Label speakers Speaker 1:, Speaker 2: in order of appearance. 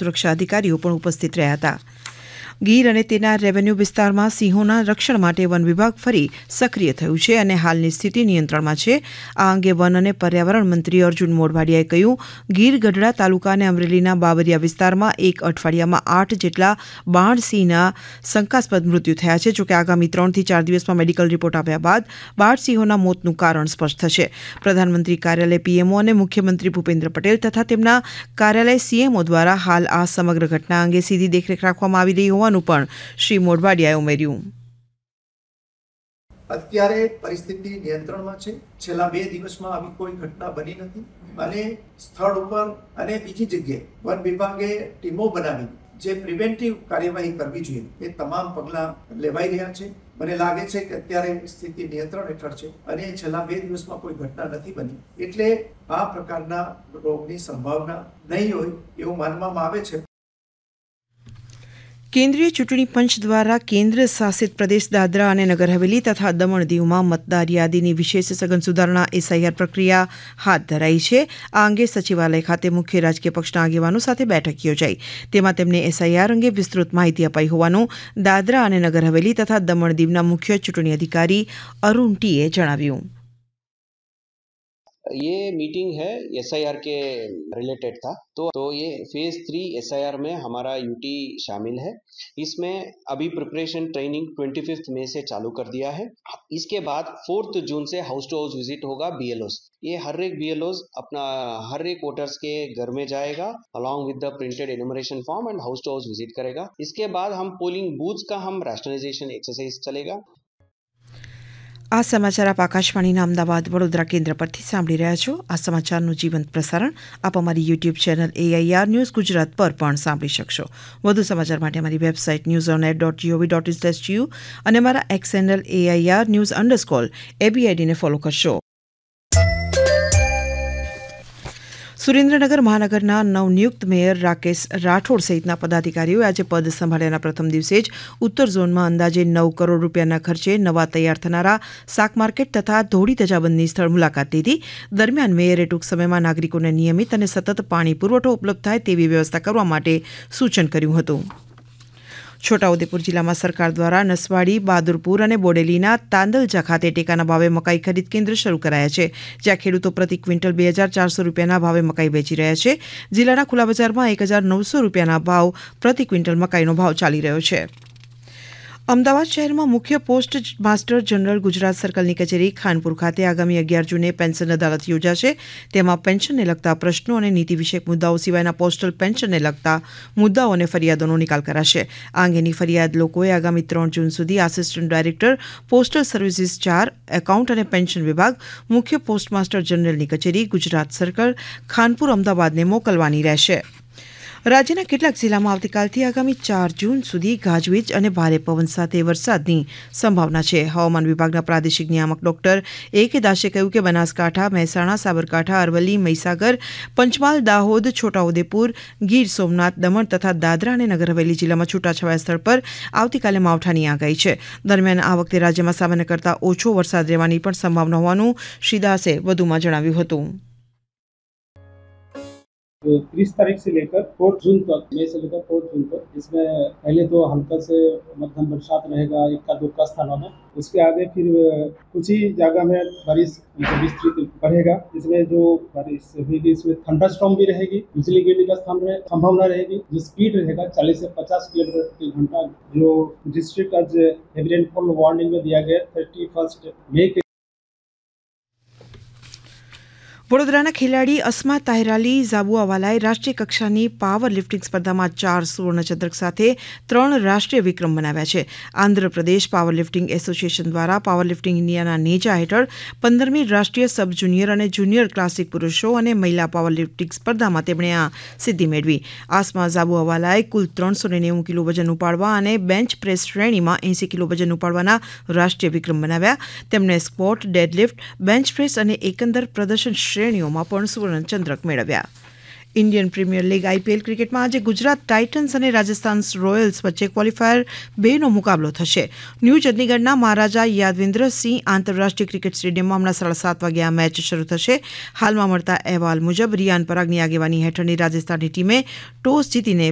Speaker 1: સુરક્ષા અધિકારીઓ પણ ઉપસ્થિત રહ્યા હતા. ગીર અને તેના રેવન્યુ વિસ્તારમાં સિંહોના રક્ષણ માટે વન વિભાગ ફરી સક્રિય થયું છે અને હાલની સ્થિતિ નિયંત્રણમાં છે. આ અંગે વન અને પર્યાવરણ મંત્રી અર્જુન મોઢવાડિયાએ કહ્યું, ગીર ગઢડા તાલુકા અને અમરેલીના બાબરિયા વિસ્તારમાં એક અઠવાડિયામાં 8 જેટલા બાણ સિંહના શંકાસ્પદ મૃત્યુ થયા છે. જોકે આગામી 3 થી 4 દિવસમાં મેડિકલ રિપોર્ટ આવ્યા બાદ બાળ સિંહોના મોતનું કારણ સ્પષ્ટ થશે. પ્રધાનમંત્રી કાર્યાલય પીએમઓ અને મુખ્યમંત્રી ભૂપેન્દ્ર પટેલ તથા તેમના કાર્યાલય સીએમઓ દ્વારા હાલ આ સમગ્ર ઘટના અંગે સીધી દેખરેખ રાખવામાં આવી રહી હોવાનું પણ શ્રી મોઢવાડિયાએ ઉમેર્યું.
Speaker 2: અત્યારે પરિસ્થિતિ નિયંત્રણમાં છે. છેલ્લા 2 દિવસમાં આવી કોઈ ઘટના બની નથી અને સ્થળ ઉપર અને બીજી જગ્યાએ વન વિભાગે ટીમો બનાવી જે પ્રિવેન્ટિવ કાર્યવાહી કરવી જોઈએ એ તમામ પગલાં લેવાઈ રહ્યા છે. મને લાગે છે કે અત્યારે સ્થિતિ નિયંત્રણ હેઠળ છે અને છેલ્લા 2 દિવસમાં કોઈ ઘટના નથી બની, એટલે આ પ્રકારના રોગની સંભાવના નહીં હોય એવું માનવામાં આવે છે.
Speaker 1: કેન્દ્રીય ચૂંટણી પંચ દ્વારા કેન્દ્ર શાસિત પ્રદેશ દાદરા અને નગર હવેલી તથા દમણ દીવમાં મતદાર યાદીની વિશેષ સઘન સુધારણા SIR પ્રક્રિયા હાથ ધરાઈ છે. આ અંગે સચિવાલય ખાતે મુખ્ય રાજકીય પક્ષના આગેવાનો સાથે બેઠક યોજાઈ. તેમાં તેમને SIR અંગે વિસ્તૃત માહિતી અપાઈ હોવાનું દાદરા અને નગર હવેલી તથા દમણ દીવના મુખ્ય ચૂંટણી અધિકારી અરુણ ટીએ જણાવ્યું.
Speaker 3: ये मीटिंग है SIR के रिलेटेड था, तो ये फेज 3 SIR में हमारा UT शामिल है. इसमें अभी प्रिपरेशन ट्रेनिंग 25 मई से चालू कर दिया है. इसके बाद 4 जून से हाउस टू हाउस विजिट होगा BLOs. ये हर एक BLOs अपना हर एक वोटर्स के घर में जाएगा along with the printed enumeration form and house to house visit करेगा. इसके बाद हम पोलिंग बूथ्स का हम रैशनलाइजेशन एक्सरसाइज चलेगा.
Speaker 1: આ સમાચાર આપ આકાશવાણીના અમદાવાદ વડોદરા કેન્દ્ર પરથી સાંભળી રહ્યા છો. આ સમાચારનું જીવંત પ્રસારણ આપ અમારી YouTube channel AIR news Gujarat પર પણ સાંભળી શકશો. વધુ સમાચાર માટે અમારી વેબસાઇટ newsonet.gov.in/tu અને અમારા એક્સ હેન્ડલ AIR_news_ABID ને ફોલો કરશો. સુરેન્દ્રનગર મહાનગરના નવનિયુક્ત મેયર રાકેશ રાઠોડ સહિતના પદાધિકારીઓએ આજે પદ સંભાળ્યાના પ્રથમ દિવસે જ ઉત્તર ઝોનમાં અંદાજે 9 કરોડ રૂપિયાના ખર્ચે નવા તૈયાર થનારા શાક માર્કેટ તથા ધોળી ધજાબંધની સ્થળ મુલાકાત લીધી. દરમિયાન મેયરે ટૂંક સમયમાં નાગરિકોને નિયમિત અને સતત પાણી પુરવઠો ઉપલબ્ધ થાય તેવી વ્યવસ્થા કરવા માટે સૂચન કર્યું હતું. છોટાઉદેપુર જિલ્લામાં સરકાર દ્વારા નસવાડી, બહાદુરપુર અને બોડેલીના તાંદલજા ખાતે ટેકાના ભાવે મકાઈ ખરીદ કેન્દ્ર શરૂ કરાયા છે, જ્યાં ખેડૂતો પ્રતિ ક્વિન્ટલ 2400 રૂપિયાના ભાવે મકાઈ વેચી રહ્યા છે. જિલ્લાના ખુલ્લા બજારમાં 1900 રૂપિયાના ભાવ પ્રતિ ક્વિન્ટલ મકાઈનો ભાવ ચાલી રહ્યો છે. અમદાવાદ શહેરમાં મુખ્ય પોસ્ટ માસ્ટર જનરલ ગુજરાત સર્કલની કચેરી ખાનપુર ખાતે આગામી 11 જૂને પેન્શન અદાલત યોજાશે. તેમાં પેન્શનને લગતા પ્રશ્નો અને નીતિ વિષયક મુદ્દાઓ સિવાયના પોસ્ટલ પેન્શનને લગતા મુદ્દાઓ અને ફરિયાદોનો નિકાલ કરાશે. આ અંગેની ફરિયાદ લોકોએ આગામી 3 જૂન સુધી assistant director postal services 4 account અને પેન્શન વિભાગ, મુખ્ય પોસ્ટ માસ્ટર જનરલની કચેરી ગુજરાત સર્કલ ખાનપુર અમદાવાદને મોકલવાની રહેશે. રાજ્યના કેટલાક જિલ્લામાં આવતીકાલથી આગામી 4 જૂન સુધી ગાજવીજ અને ભારે પવન સાથે વરસાદની સંભાવના છે. હવામાન વિભાગના પ્રાદેશિક નિયામક ડોક્ટર A.K. દાસે કહ્યું કે બનાસકાંઠા, મહેસાણા, સાબરકાંઠા, અરવલ્લી, મહીસાગર, પંચમહાલ, દાહોદ, છોટાઉદેપુર, ગીર સોમનાથ, દમણ તથા દાદરા અને નગર હવેલી જિલ્લામાં છૂટાછવાયા સ્થળ પર આવતીકાલે માવઠાની આગાહી છે. દરમિયાન આ વખતે રાજ્યમાં સામાન્ય કરતાં ઓછો વરસાદ રહેવાની પણ સંભાવના હોવાનું શ્રી દાસે વધુમાં જણાવ્યું હતું.
Speaker 4: 30 तारीख से लेकर 4 जून तक, मई से लेकर 4 जून तक, इसमें पहले तो हल्का से मध्यम बरसात रहेगा इक्का दुक्का स्थानों में. उसके आगे फिर कुछ ही जगह में बारिश विस्तृत बढ़ेगा. इसमें जो बारिश होगी इसमें थंडरस्टॉर्म भी रहेगी, बिजली गिरने का संभावना रहेगी. जो स्पीड रहेगा 40 से 50 किलोमीटर प्रति घंटा. जो डिस्ट्रिक्ट आज हेवी रेनफॉल वार्निंग में दिया गया 31 मई के.
Speaker 1: વડોદરાના ખેલાડી અસ્મા તાહેરાલી ઝાબુઆવાલાએ રાષ્ટ્રીય કક્ષાની પાવર લિફ્ટિંગ સ્પર્ધામાં 4 સુવર્ણચંદ્રક સાથે 3 રાષ્ટ્રીય વિક્રમ બનાવ્યા છે. આંધ્રપ્રદેશ પાવર લિફ્ટિંગ એસોસિએશન દ્વારા પાવર લિફ્ટિંગ ઇન્ડિયાના નેજા હેઠળ 15મી રાષ્ટ્રીય સબ જુનિયર અને જુનિયર ક્લાસિક પુરુષો અને મહિલા પાવર લિફ્ટિંગ સ્પર્ધામાં તેમણે આ સિદ્ધિ મેળવી. આસ્મા ઝાબુઆવાલાએ કુલ 390 કિલો વજન ઉપાડવા અને બેન્ચ પ્રેસ શ્રેણીમાં 80 કિલો વજન ઉપાડવાના રાષ્ટ્રીય વિક્રમ બનાવ્યા. તેમણે સ્ક્વોટ, ડેડલિફ્ટ, બેન્ચ પ્રેસ અને એકંદર પ્રદર્શન શ્રેણીઓમાં પણ સુવર્ણચંદ્રક મેળવ્યા. ઇન્ડિયન પ્રીમિયર લીગ IPL ક્રિકેટમાં આજે ગુજરાત ટાઇટન્સ અને રાજસ્થાન રોયલ્સ વચ્ચે ક્વોલિફાયર 2નો મુકાબલો થશે. ન્યૂ ચંદીગઢના મહારાજા યાદવિન્દ્રસિંહ આંતરરાષ્ટ્રીય ક્રિકેટ સ્ટેડિયમમાં હમણાં 7:30 વાગે આ મેચ શરૂ થશે. હાલમાં મળતા અહેવાલ મુજબ રિયાન પરાગની આગેવાની હેઠળની રાજસ્થાનની ટીમે ટોસ જીતીને